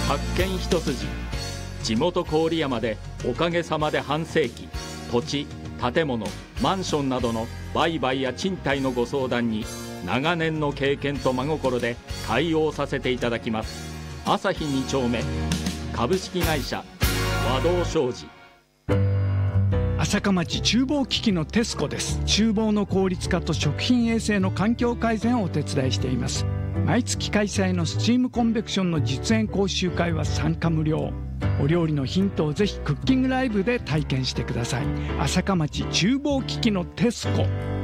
発見一筋。地元郡山でおかげさまで半世紀、土地、建物、マンションなどの売買や賃貸のご相談に長年の経験と真心で対応させていただきます。朝日2丁目株式会社和道商事。 朝霞町厨房機器のテスコです。厨房の効率化と食品衛生の環境改善をお手伝いしています。毎月開催のスチームコンベクションの実演講習会は参加無料。お料理のヒントをぜひクッキングライブで体験してください。朝霞町厨房機器のテスコ。